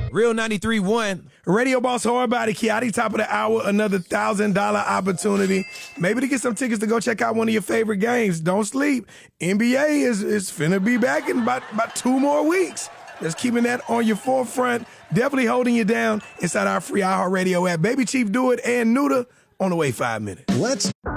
Real 93.1. Radio Boss Hardbody, Kiati, top of the hour, another $1,000 opportunity. Maybe to get some tickets to go check out one of your favorite games. Don't sleep. NBA is finna be back in about 2 more weeks. Just keeping that on your forefront. Definitely holding you down inside our free iHeartRadio app. Baby Chief Do It and Nuda on the way 5 minutes.